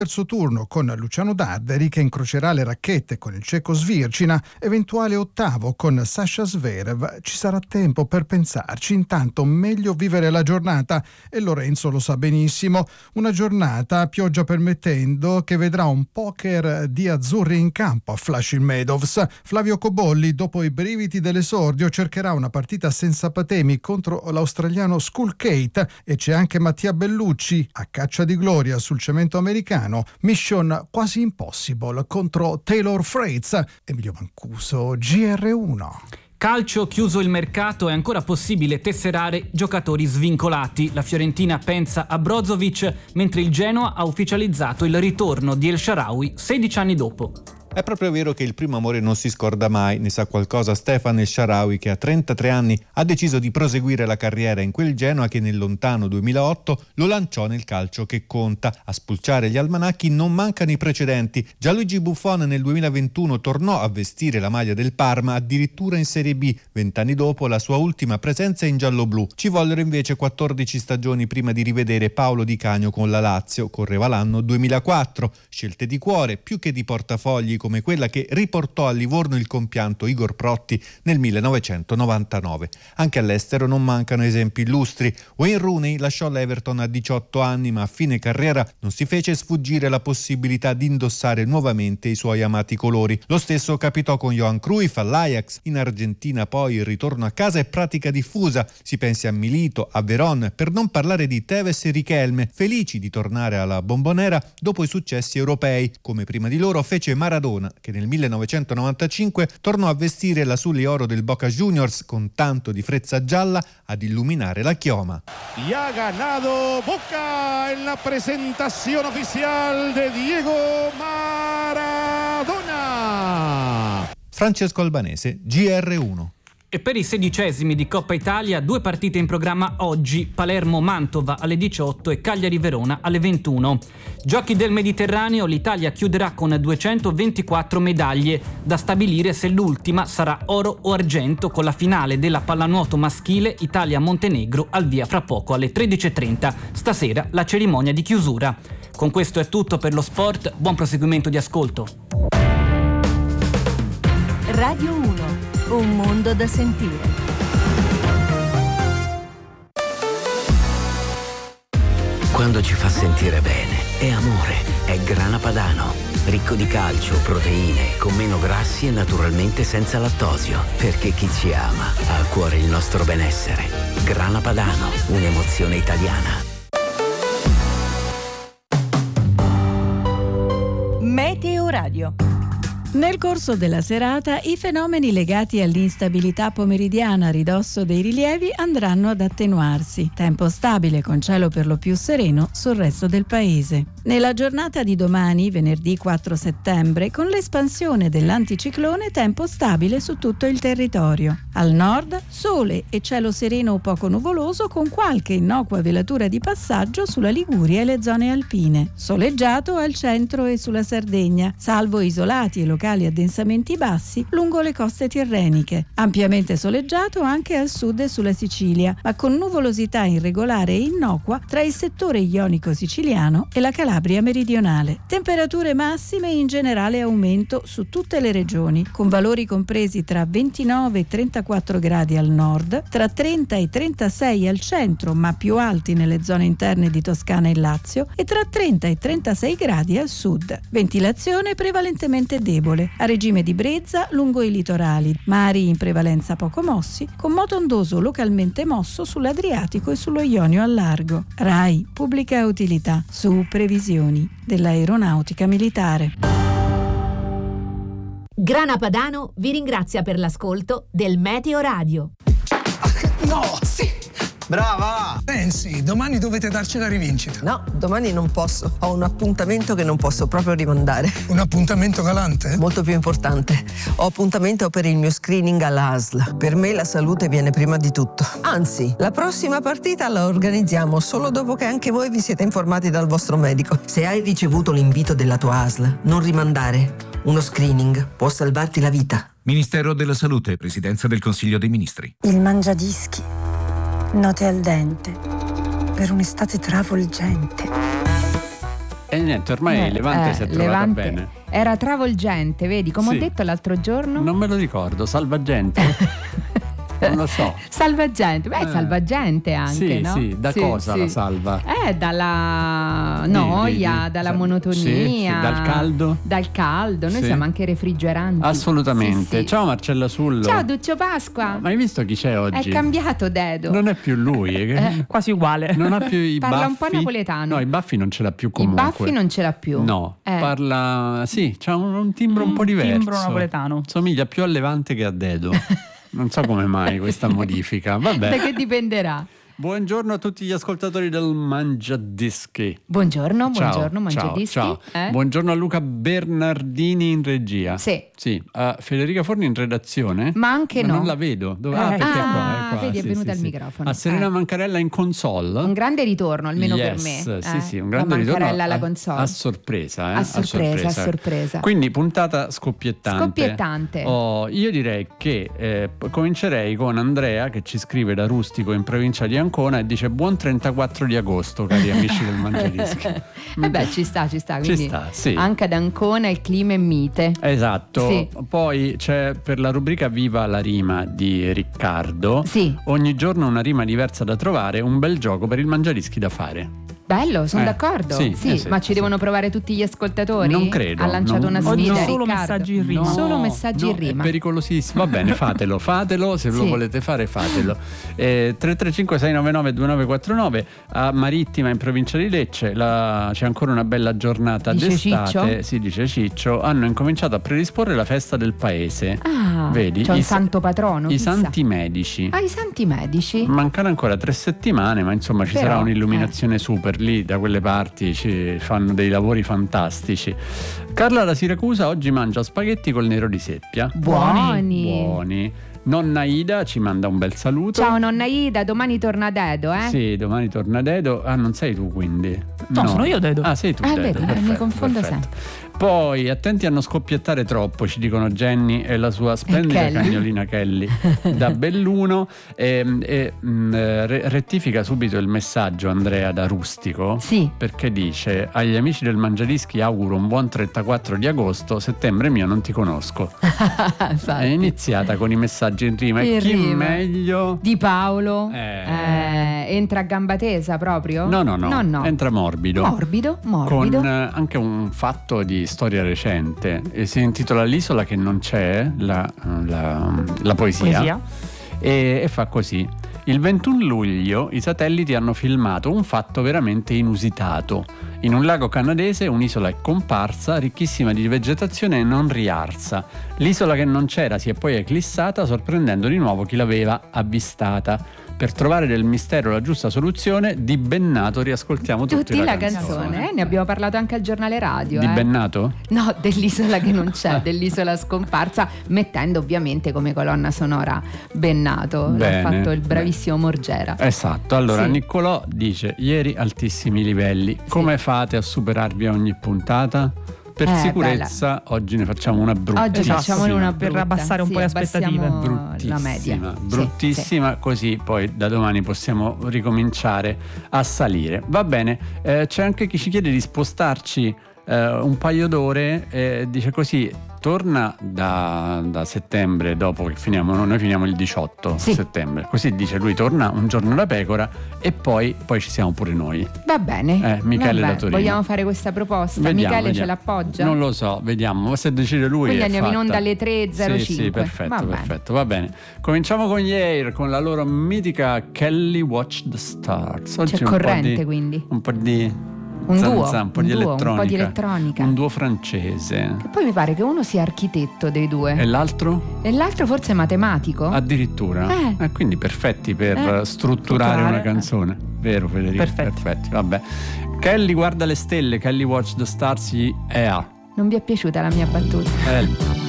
terzo turno con Luciano Darderi che incrocerà le racchette con il ceco Svircina, eventuale ottavo con Sasha Zverev. Ci sarà tempo per pensarci, intanto meglio vivere la giornata e Lorenzo lo sa benissimo, una giornata pioggia permettendo che vedrà un poker di azzurri in campo a Flushing Meadows. Flavio Cobolli dopo i brividi dell'esordio cercherà una partita senza patemi contro l'australiano Skullgate e c'è anche Mattia Bellucci a caccia di gloria sul cemento americano. Mission quasi impossible contro Taylor Fritz. Emilio Mancuso, GR1. Calcio, chiuso il mercato, è ancora possibile tesserare giocatori svincolati. La Fiorentina pensa a Brozovic, mentre il Genoa ha ufficializzato il ritorno di El Shaarawy 16 anni dopo. È proprio vero che il primo amore non si scorda mai, ne sa qualcosa Stefan El Shaarawy, che a 33 anni ha deciso di proseguire la carriera in quel Genoa che nel lontano 2008 lo lanciò nel calcio che conta. A spulciare gli almanacchi non mancano i precedenti. Gianluigi Buffon nel 2021 tornò a vestire la maglia del Parma addirittura in Serie B, 20 anni dopo la sua ultima presenza in gialloblu. Ci vollero invece 14 stagioni prima di rivedere Paolo Di Canio con la Lazio, correva l'anno 2004. Scelte di cuore più che di portafogli, come quella che riportò a Livorno il compianto Igor Protti nel 1999. Anche all'estero non mancano esempi illustri. Wayne Rooney lasciò l'Everton a 18 anni, ma a fine carriera non si fece sfuggire la possibilità di indossare nuovamente i suoi amati colori. Lo stesso capitò con Johan Cruyff all'Ajax. In Argentina poi il ritorno a casa è pratica diffusa. Si pensi a Milito, a Veron, per non parlare di Tevez e Riquelme, felici di tornare alla Bombonera dopo i successi europei, come prima di loro fece Maradona, che nel 1995 tornò a vestire l'azul oro del Boca Juniors con tanto di frezza gialla ad illuminare la chioma. Y ha ganado Boca en la presentación oficial de Diego Maradona. Francesco Albanese, GR1. E per i 16esimi di Coppa Italia, 2 partite in programma oggi: Palermo-Mantova alle 18 e Cagliari-Verona alle 21. Giochi del Mediterraneo, l'Italia chiuderà con 224 medaglie, da stabilire se l'ultima sarà oro o argento, con la finale della pallanuoto maschile Italia-Montenegro al via fra poco alle 13.30. Stasera la cerimonia di chiusura. Con questo è tutto per lo sport, buon proseguimento di ascolto. Radio 1. Un mondo da sentire. Quando ci fa sentire bene, è amore, è Grana Padano. Ricco di calcio, proteine, con meno grassi e naturalmente senza lattosio. Perché chi ci ama ha a cuore il nostro benessere. Grana Padano, un'emozione italiana. Meteo Radio. Nel corso della serata i fenomeni legati all'instabilità pomeridiana a ridosso dei rilievi andranno ad attenuarsi. Tempo stabile con cielo per lo più sereno sul resto del paese. Nella giornata di domani, venerdì 4 settembre, con l'espansione dell'anticiclone, tempo stabile su tutto il territorio. Al nord, sole e cielo sereno o poco nuvoloso con qualche innocua velatura di passaggio sulla Liguria e le zone alpine. Soleggiato al centro e sulla Sardegna, salvo isolati e locali addensamenti bassi lungo le coste tirreniche. Ampiamente soleggiato anche al sud e sulla Sicilia, ma con nuvolosità irregolare e innocua tra il settore ionico siciliano e la Calabria meridionale. Temperature massime in generale aumento su tutte le regioni, con valori compresi tra 29 e 34 gradi al nord, tra 30 e 36 al centro, ma più alti nelle zone interne di Toscana e Lazio, e tra 30 e 36 gradi al sud. Ventilazione prevalentemente debole, a regime di brezza lungo i litorali, mari in prevalenza poco mossi, con moto ondoso localmente mosso sull'Adriatico e sullo Ionio al largo. RAI Pubblica Utilità, su previsioni dell'aeronautica militare. Grana Padano vi ringrazia per l'ascolto del Meteo Radio. No, sì! Brava! Pensi, domani dovete darci la rivincita. No, domani non posso. Ho un appuntamento che non posso proprio rimandare. Un appuntamento galante? Molto più importante. Ho appuntamento per il mio screening alla ASL. Per me la salute viene prima di tutto. Anzi, la prossima partita la organizziamo solo dopo che anche voi vi siete informati dal vostro medico. Se hai ricevuto l'invito della tua ASL, non rimandare. Uno screening può salvarti la vita. Ministero della Salute, Presidenza del Consiglio dei Ministri. Il mangiadischi. Note al dente. Per un'estate travolgente. E niente, ormai Levante si è trovata Levante bene. Era travolgente, vedi, come ho detto l'altro giorno. Non me lo ricordo, salvagente. Non lo so. Salvagente, salvagente anche, sì, no? Sì, da cosa la salva? Dalla noia, dalla monotonia. Dal caldo. Dal caldo, noi siamo anche refrigeranti. Assolutamente. Sì. Ciao Marcella Sullo. Ciao Duccio Pasqua. Ma hai visto chi c'è oggi? È cambiato Dedo. Non è più lui. Quasi uguale. Non ha più i baffi. Parla un po' napoletano. No, i baffi non ce l'ha più comunque. I baffi non ce l'ha più. No, parla... Sì, c'ha un timbro un po' diverso. Timbro napoletano. Somiglia più a Levante che a Dedo. Non so come mai questa modifica. Vabbè. Da che dipenderà? Buongiorno a tutti gli ascoltatori del Mangiadischi. Buongiorno, ciao, Mangiadischi. Ciao. Buongiorno a Luca Bernardini in regia. Sì. A Federica Forni in redazione. Ma anche no. Non la vedo. Perché è qua. Vedi, è venuta al microfono. A Serena Mancarella in console. Un grande ritorno, almeno per me. Sì, un grande ritorno. Mancarella alla console. A sorpresa. A sorpresa. Quindi puntata scoppiettante. Io direi che comincerei con Andrea che ci scrive da Rustico in provincia di Ancona e dice buon 34 di agosto, cari amici del Mangiadischi. Ci sta. Quindi ci sta, sì. Anche ad Ancona il clima è mite. Esatto. Sì. Poi c'è per la rubrica Viva la rima di Riccardo. Sì. Ogni giorno una rima diversa da trovare, un bel gioco per il Mangiadischi da fare. Bello, sono d'accordo. Sì, ma ci devono provare tutti gli ascoltatori? Non credo. Ha lanciato una sfida. Oggi solo messaggi in rima. Solo messaggi in rima. È pericolosissimo. Va bene, fatelo. Se lo volete fare, fatelo. 335 699 2949 a Marittima in provincia di Lecce. C'è ancora una bella giornata dice d'estate. Ciccio? Sì, dice Ciccio. Hanno incominciato a predisporre la festa del paese. Vedi? C'è un santo patrono. I santi medici. I santi medici. Mancano ancora 3 settimane, ma insomma ci sarà un'illuminazione super. Lì da quelle parti ci fanno dei lavori fantastici. Carla da Siracusa oggi mangia spaghetti col nero di seppia. Buoni. Nonna Ida ci manda un bel saluto. Ciao nonna Ida, domani torna Dedo, Sì, domani torna Dedo. Non sei tu quindi? No, sono io Dedo. Sei tu Dedo. Vedi, mi confondo sempre. Poi attenti a non scoppiettare troppo, ci dicono Jenny e la sua splendida cagnolina Kelly da Belluno. Rettifica subito il messaggio Andrea da Rustico. Sì. Perché dice: agli amici del Mangiadischi auguro un buon 34 di agosto, settembre mio non ti conosco. È iniziata con i messaggi in rima. E chi meglio? Di Paolo. Entra a gamba tesa proprio? No. Entra morbido. Morbido. Con anche un fatto di storia recente. Si intitola L'isola che non c'è, la poesia. E fa così: il 21 luglio i satelliti hanno filmato un fatto veramente inusitato. In un lago canadese un'isola è comparsa, ricchissima di vegetazione e non riarsa. L'isola che non c'era si è poi eclissata, sorprendendo di nuovo chi l'aveva avvistata. Per trovare del mistero la giusta soluzione, di Bennato riascoltiamo tutti la canzone. Ne abbiamo parlato anche al giornale radio. Di Bennato? No, dell'isola che non c'è, dell'isola scomparsa, mettendo ovviamente come colonna sonora Bennato. L'ha fatto il bravissimo Morgera. Esatto. Allora Niccolò dice: ieri altissimi livelli, come fate a superarvi a ogni puntata? Per sicurezza oggi ne facciamo una brutta. Oggi facciamo una per abbassare un po' le aspettative. Bruttissima, la media. Bruttissima, così poi da domani possiamo ricominciare a salire. Va bene, c'è anche chi ci chiede di spostarci un paio d'ore, dice così: torna da settembre, dopo che noi finiamo il 18 settembre, così dice lui, torna un giorno da pecora e poi ci siamo pure noi. Va bene. Michele da Torino. Vogliamo fare questa proposta? Michele ce l'appoggia? Non lo so, vediamo, se decide lui. Quindi andiamo in onda alle 3.05. Sì, perfetto, va bene. Cominciamo con gli Air, con la loro mitica Kelly Watch the Stars. Oggi c'è corrente, quindi un po' di un duo, un po' di elettronica. Un duo francese. E poi mi pare che uno sia architetto dei due. E l'altro? E l'altro forse matematico. Addirittura. Quindi perfetti per strutturare una canzone. Vero Federico? Perfetti. Vabbè. Kelly guarda le stelle, Kelly Watch the Stars. Non vi è piaciuta la mia battuta?